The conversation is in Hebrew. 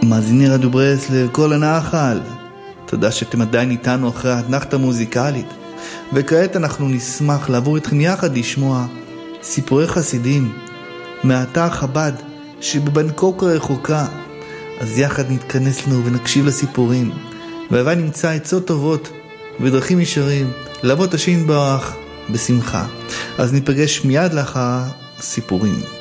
מאזיני רדיו ברסלב, כל הנחל, תודה שאתם עדיין איתנו אחרי האתנחתא המוזיקלית. וכעת אנחנו נשמח לעבור איתכם יחד לשמוע סיפורי חסידים מאתר חב"ד שבבנקוק הרחוקה. אז יחד נתכנס לנו ונקשיב לסיפורים, והלוואי נמצא עצות טובות ודרכים ישרים לעבוד השם יתברך בשמחה. אז ניפגש מיד לאחר הסיפורים.